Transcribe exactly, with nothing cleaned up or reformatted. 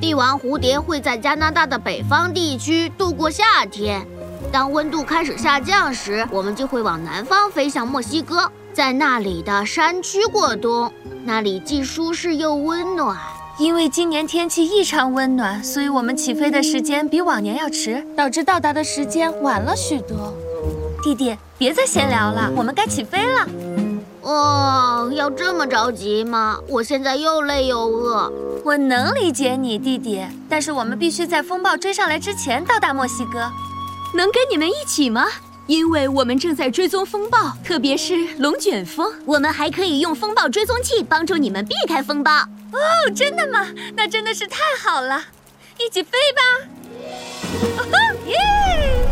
帝王蝴蝶会在加拿大的北方地区度过夏天。当温度开始下降时，我们就会往南方飞向墨西哥，在那里的山区过冬，那里既舒适又温暖。 因为今年天气异常温暖，所以我们起飞的时间比往年要迟，导致到达的时间晚了许多。弟弟，别再闲聊了，我们该起飞了。 哦，要这么着急吗？我现在又累又饿。 我能理解你，弟弟，但是我们必须在风暴追上来之前到达墨西哥。 能跟你们一起吗？因为我们正在追踪风暴，特别是龙卷风。我们还可以用风暴追踪器帮助你们避开风暴。 哦，真的吗？那真的是太好了，一起飞吧！哦吼耶！